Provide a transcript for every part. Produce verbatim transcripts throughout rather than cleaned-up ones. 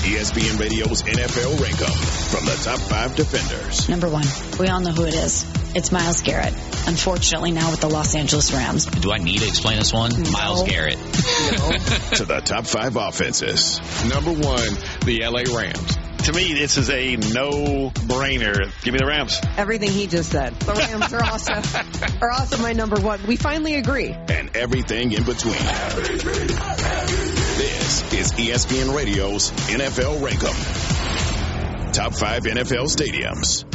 E S P N Radio's N F L Rank-Up from the top five defenders. Number one, we all know who it is. It's Myles Garrett. Unfortunately, now with the Los Angeles Rams. Do I need to explain this one? No. Myles Garrett. No. To the top five offenses. Number one, the L A Rams. To me, this is a no-brainer. Give me the Rams. Everything he just said. The Rams are also are also my number one. We finally agree. And everything in between. This is E S P N Radio's N F L Rank-Up. Top five N F L stadiums.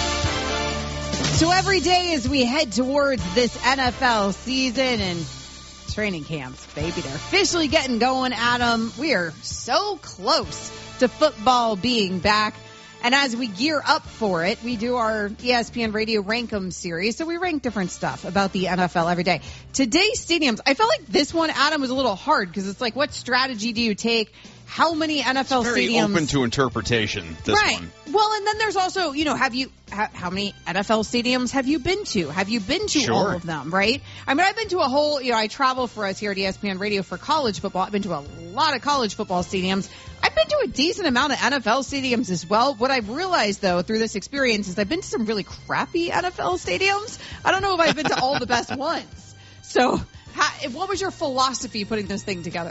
So every day as we head towards this N F L season and training camps, baby, they're officially getting going, Adam. We are so close to football being back. And as we gear up for it, we do our E S P N Radio Rank-em series. So we rank different stuff about the N F L every day. Today's stadiums, I felt like this one, Adam, was a little hard because it's like, what strategy do you take? How many N F L it's very stadiums? Open to interpretation, this right. one. Well, and then there's also, you know, have you, ha, how many N F L stadiums have you been to? Have you been to Sure. all of them, right? I mean, I've been to a whole, you know, I travel for us here at E S P N Radio for college football. I've been to a lot of college football stadiums. I've been to a decent amount of N F L stadiums as well. What I've realized, though, through this experience is I've been to some really crappy N F L stadiums. I don't know if I've been to all the best ones. So how, what was your philosophy putting this thing together?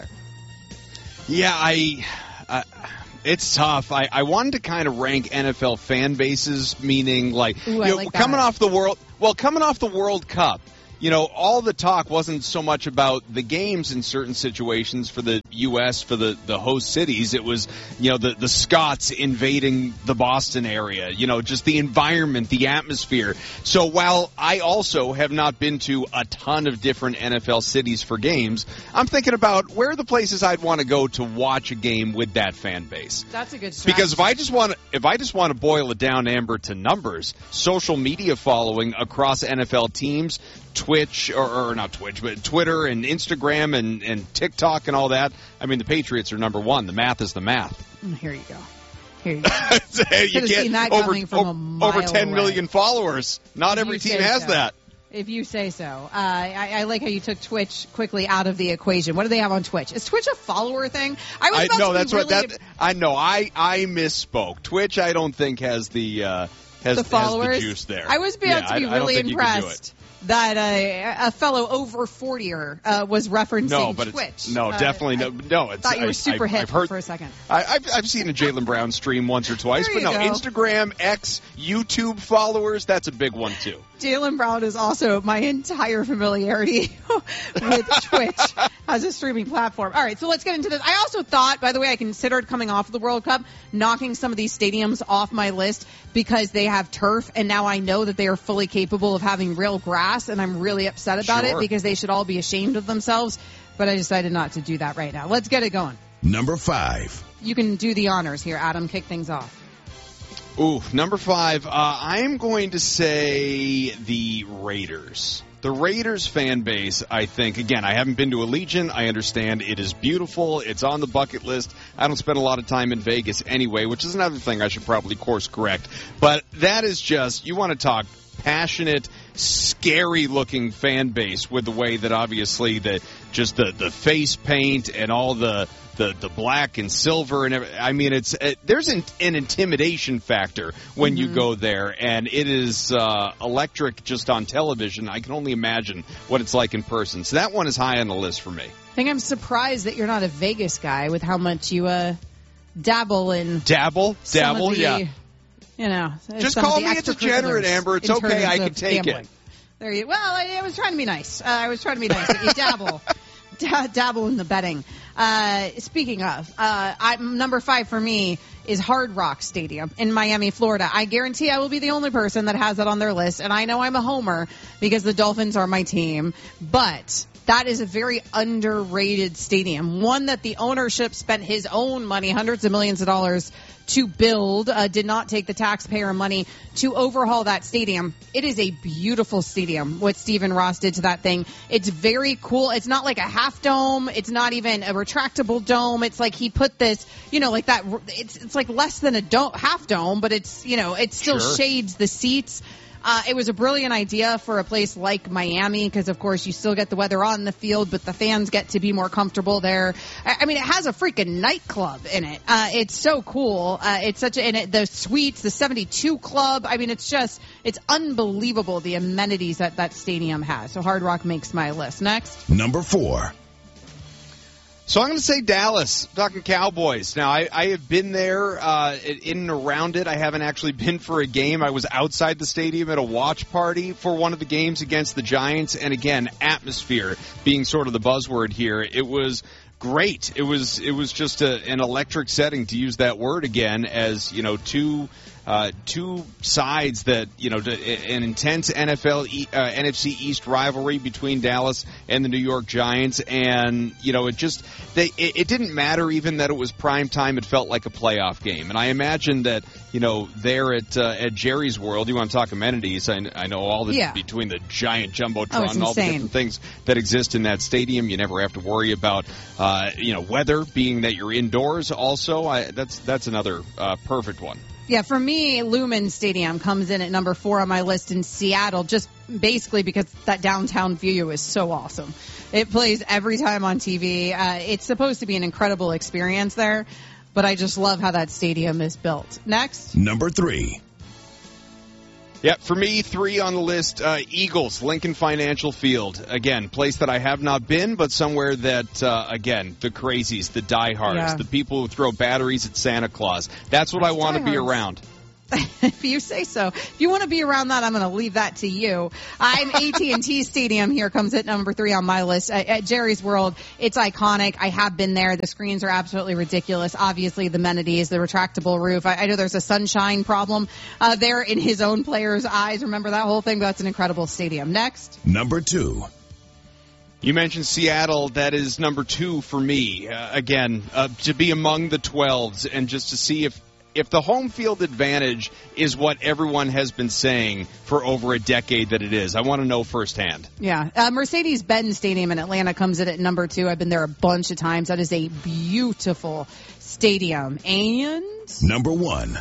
Yeah, I... Uh, it's tough. I, I wanted to kind of rank N F L fan bases, meaning like, Ooh, you I know, like coming that. off the world. Well, coming off the World Cup, you know, all the talk wasn't so much about the games in certain situations for the U S, for the, the host cities. It was, you know, the, the Scots invading the Boston area, you know, just the environment, the atmosphere. So while I also have not been to a ton of different N F L cities for games, I'm thinking about where are the places I'd want to go to watch a game with that fan base. That's a good strategy. Because if I just want to, if I just want to boil it down, Amber, to numbers, social media following across N F L teams, Twitch, or, or not Twitch, but Twitter and Instagram and, and TikTok and all that. I mean, the Patriots are number one. The math is the math. Here you go. Here you go. you Could've get seen that over, coming from a mile over ten away. million followers. Not If every you team say has so. that. If you say so. Uh, I, I like how you took Twitch quickly out of the equation. What do they have on Twitch? Is Twitch a follower thing? I was I about know to be that's really what that. I know. I I misspoke. Twitch, I don't think has the uh, has, the followers. has the juice there. I was about yeah, to be I, I don't really think you can do it. impressed that uh, a fellow over fortyer uh, was referencing No, but Twitch. It's, no, Uh, definitely no. No, it's. Thought you were I, super I, hip I've heard, for a second. I, I've I've seen a Jaylen Brown stream once or twice, There but you no, go. Instagram, X, YouTube followers. That's a big one too. Jaylen Brown is also my entire familiarity with Twitch as a streaming platform. All right, so let's get into this. I also thought, by the way, I considered coming off of the World Cup, knocking some of these stadiums off my list because they have turf, and now I know that they are fully capable of having real grass, and I'm really upset about Sure. it because they should all be ashamed of themselves, but I decided not to do that right now. Let's get it going. Number five. You can do the honors here, Adam. Kick things off. Ooh, number five. Uh, I'm going to say the Raiders. The Raiders fan base, I think, again, I haven't been to Allegiant. I understand it is beautiful. It's on the bucket list. I don't spend a lot of time in Vegas anyway, which is another thing I should probably course correct. But that is just, you want to talk passionate, scary-looking fan base with the way that obviously the just the, the face paint and all the the, the black and silver and everything. I mean, it's it, there's an, an intimidation factor when mm-hmm. you go there, and it is uh, electric just on television. I can only imagine what it's like in person. So that one is high on the list for me. I think I'm surprised that you're not a Vegas guy with how much you uh, dabble in. Dabble? Dabble, the, yeah. You know, just call me a degenerate, Amber. It's okay. I can take gambling. it. There you. Well, I, I was trying to be nice. Uh, I was trying to be nice. You dabble, da- dabble in the betting. Uh, speaking of, uh, I, number five for me is Hard Rock Stadium in Miami, Florida. I guarantee I will be the only person that has that on their list, and I know I'm a homer because the Dolphins are my team, but that is a very underrated stadium, one that the ownership spent his own money, hundreds of millions of dollars, to build, uh, did not take the taxpayer money to overhaul that stadium. It is a beautiful stadium, what Stephen Ross did to that thing. It's very cool. It's not like a half dome. It's not even a retractable dome. It's like he put this, you know, like that. It's it's like less than a dome, half dome, but it's, you know, it still Sure. shades the seats. Uh, it was a brilliant idea for a place like Miami because, of course, you still get the weather on the field, but the fans get to be more comfortable there. I, I mean, it has a freaking nightclub in it. Uh, it's so cool. Uh, it's such a, and it, the suites, the seventy-two Club. I mean, it's just, it's unbelievable the amenities that that stadium has. So Hard Rock makes my list. Next. Number four. So I'm going to say Dallas, talking Cowboys. Now, I, I have been there uh, in and around it. I haven't actually been for a game. I was outside the stadium at a watch party for one of the games against the Giants. And again, atmosphere being sort of the buzzword here. It was great. It was it was just a, an electric setting, to use that word again, as, you know, two uh, two sides that, you know, an intense N F L, uh, N F C East rivalry between Dallas and the New York Giants. And, you know, it just, they, it, it didn't matter even that it was prime time. It felt like a playoff game. And I imagine that, you know, there at uh, at Jerry's World, you want to talk amenities, I, I know all the, yeah. between the giant Jumbotron oh, and all the different things that exist in that stadium. You never have to worry about, uh, you know, weather, being that you're indoors also. I, that's, that's another uh, perfect one. Yeah, for me, Lumen Stadium comes in at number four on my list in Seattle, just basically because that downtown view is so awesome. It plays every time on T V. Uh, it's supposed to be an incredible experience there, but I just love how that stadium is built. Next. Number three. Yeah, for me, three on the list, uh, Eagles, Lincoln Financial Field. Again, place that I have not been, but somewhere that, uh, again, the crazies, the diehards, yeah. the people who throw batteries at Santa Claus. That's what That's I want to be around. If you say so. If you want to be around that, I'm going to leave that to you. I'm A T and T Stadium here comes at number three on my list. At, at Jerry's World, it's iconic. I have been there. The screens are absolutely ridiculous. Obviously, the amenities, the retractable roof. I, I know there's a sunshine problem uh, there in his own players' eyes. Remember that whole thing? That's an incredible stadium. Next. Number two. You mentioned Seattle. That is number two for me. Uh, again, uh, to be among the twelves and just to see if If the home field advantage is what everyone has been saying for over a decade that it is, I want to know firsthand. Yeah. Uh, Mercedes-Benz Stadium in Atlanta comes in at number two. I've been there a bunch of times. That is a beautiful stadium. And? Number one.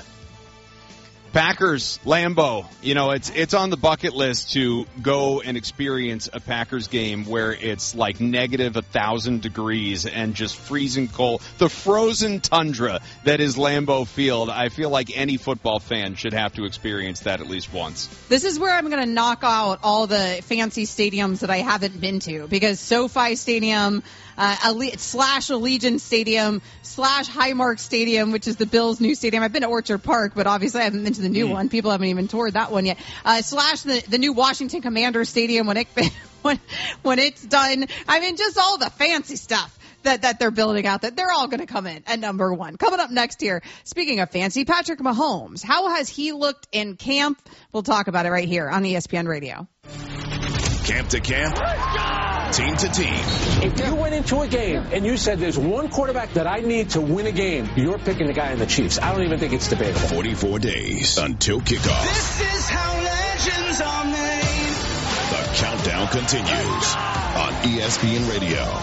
Packers, Lambeau. You know, it's it's on the bucket list to go and experience a Packers game where it's like negative a thousand degrees and just freezing cold. The frozen tundra that is Lambeau Field. I feel like any football fan should have to experience that at least once. This is where I'm going to knock out all the fancy stadiums that I haven't been to, because SoFi Stadium, uh, Ale- slash Allegiant Stadium, slash Highmark Stadium, which is the Bills' new stadium. I've been to Orchard Park, but obviously I haven't been to the new mm. one. People haven't even toured that one yet. Uh, slash the, the new Washington Commanders Stadium when it when when it's done. I mean, just all the fancy stuff that, that they're building out, that they're all going to come in at number one. Coming up next here, speaking of fancy, Patrick Mahomes. How has he looked in camp? We'll talk about it right here on E S P N Radio. Camp to camp, team to team. If you went into a game and you said there's one quarterback that I need to win a game, you're picking the guy in the Chiefs. I don't even think it's debatable. forty-four days until kickoff. This is how legends are made. The countdown continues on E S P N Radio.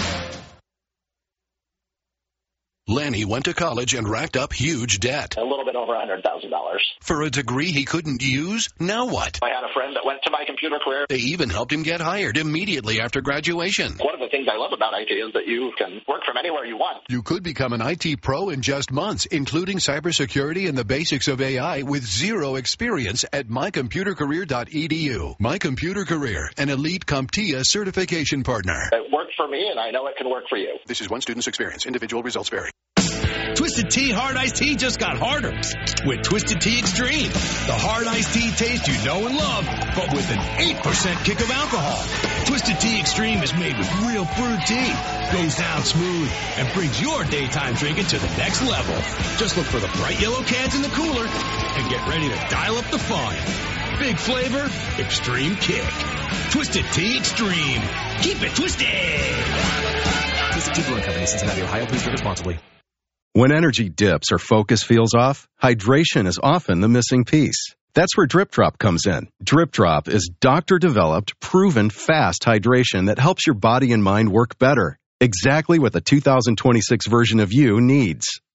Lanny went to college and racked up huge debt. A little bit over one hundred thousand dollars. For a degree he couldn't use? Now what? I had a friend that went to My Computer Career. They even helped him get hired immediately after graduation. One of the things I love about I T is that you can work from anywhere you want. You could become an I T pro in just months, including cybersecurity and the basics of A I with zero experience at my computer career dot e d u. My Computer Career, an elite CompTIA certification partner. It worked for me, and I know it can work for you. This is one student's experience. Individual results vary. Twisted Tea Hard Iced Tea just got harder with Twisted Tea Extreme. The hard iced tea taste you know and love, but with an eight percent kick of alcohol. Twisted Tea Extreme is made with real brewed tea, goes down smooth, and brings your daytime drinking to the next level. Just look for the bright yellow cans in the cooler and get ready to dial up the fun. Big flavor, extreme kick. Twisted Tea Extreme. Keep it twisted. Twisted Tea Brewing Company, Cincinnati, Ohio. Please drink responsibly. When energy dips or focus feels off, hydration is often the missing piece. That's where Drip Drop comes in. Drip Drop is doctor-developed, proven fast hydration that helps your body and mind work better. Exactly what the two thousand twenty-six version of you needs.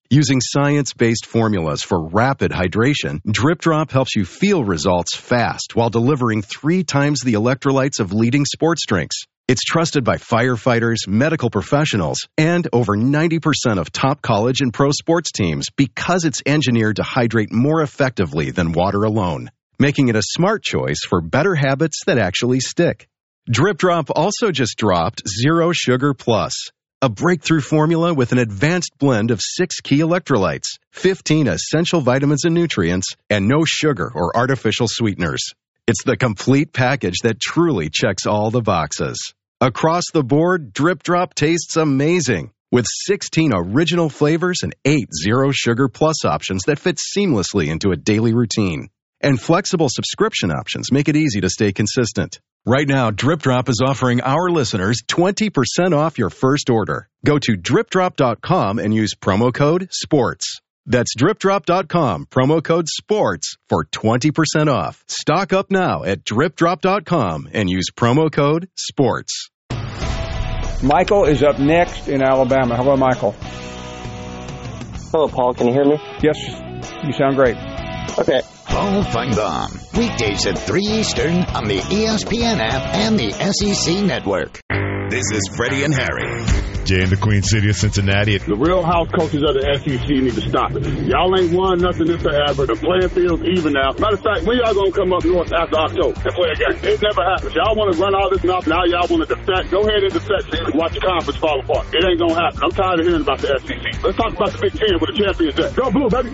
Using science-based formulas for rapid hydration, Drip Drop helps you feel results fast while delivering three times the electrolytes of leading sports drinks. It's trusted by firefighters, medical professionals, and over ninety percent of top college and pro sports teams because it's engineered to hydrate more effectively than water alone, making it a smart choice for better habits that actually stick. Drip Drop also just dropped Zero Sugar Plus, a breakthrough formula with an advanced blend of six key electrolytes, fifteen essential vitamins and nutrients, and no sugar or artificial sweeteners. It's the complete package that truly checks all the boxes. Across the board, Drip Drop tastes amazing, with sixteen original flavors and eight Zero Sugar Plus options that fit seamlessly into a daily routine. And flexible subscription options make it easy to stay consistent. Right now, Drip Drop is offering our listeners twenty percent off your first order. Go to drip drop dot com and use promo code SPORTS. That's drip drop dot com, promo code SPORTS for twenty percent off. Stock up now at drip drop dot com and use promo code SPORTS. Michael is up next in Alabama. Hello, Michael. Hello, Paul. Can you hear me? Yes, you sound great. Okay. Paul Feinbaum, weekdays at three Eastern on the E S P N app and the S E C Network. This is Freddie and Harry. Jay in the Queen City of Cincinnati. The real house coaches of the S E C need to stop it. Y'all ain't won nothing this forever. The playing field's even now. Matter of fact, when y'all gonna come up north after October and play a game? It never happens. Y'all want to run all this mouth. Now y'all want to defect. Go ahead and defect and watch the conference fall apart. It ain't gonna happen. I'm tired of hearing about the S E C. Let's talk about the Big Ten where the champions at. Go Blue, baby.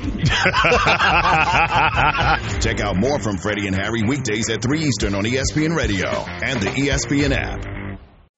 Check out more from Freddie and Harry weekdays at three Eastern on E S P N Radio and the E S P N app.